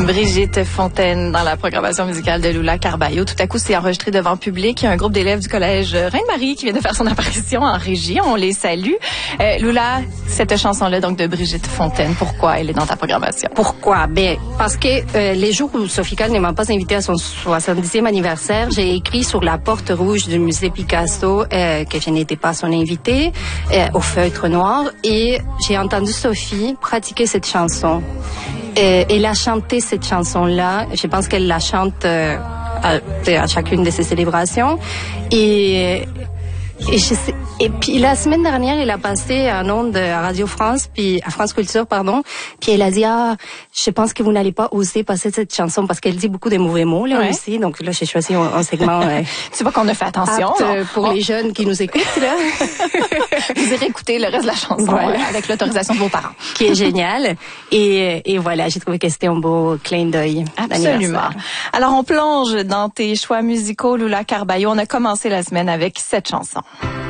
Brigitte Fontaine dans la programmation musicale de Lula Carballo. Tout à coup, c'est enregistré devant public. Il y a un groupe d'élèves du collège Reine-Marie qui vient de faire son apparition en régie. On les salue. Lula, cette chanson-là, donc de Brigitte Fontaine, pourquoi elle est dans ta programmation? Pourquoi? Ben, parce que les jours où Sophie Calle ne m'a pas invitée à son 70e anniversaire, j'ai écrit sur la porte rouge du musée Picasso que je n'étais pas son invitée, au feutre noir, et j'ai entendu Sophie pratiquer cette chanson. Elle a chanté cette chanson-là. Je pense qu'elle la chante à chacune de ses célébrations. Et puis la semaine dernière, elle a passé un onde à Radio France, puis à France Culture, pardon. Puis elle a dit je pense que vous n'allez pas oser passer cette chanson parce qu'elle dit beaucoup de mauvais mots là aussi. Donc là, j'ai choisi un segment. C'est pas qu'on a fait attention pour les jeunes qui nous écoutent là. Vous irez écouter le reste de la chanson avec l'autorisation de vos parents, qui est génial. Et voilà, j'ai trouvé que c'était un beau clin d'œil. Absolument. Alors on plonge dans tes choix musicaux, Lula Carballo. On a commencé la semaine avec cette chanson.